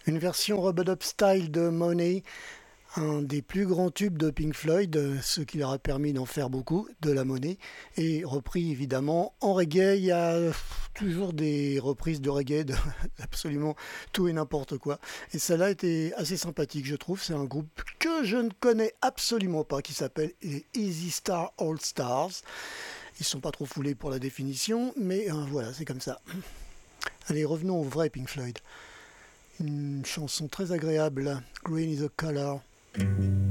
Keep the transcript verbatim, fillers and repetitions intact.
Une version rub-a-dub style de Money, un des plus grands tubes de Pink Floyd, euh, ce qui leur a permis d'en faire beaucoup, de la monnaie, et repris évidemment en reggae. Il y a euh, toujours des reprises de reggae de absolument tout et n'importe quoi. Et celle-là était assez sympathique, je trouve. C'est un groupe que je ne connais absolument pas, qui s'appelle les Easy Star All Stars. Ils sont pas trop foulés pour la définition, mais euh, voilà, c'est comme ça. Allez, revenons au vrai Pink Floyd. Une chanson très agréable, Green is a Color.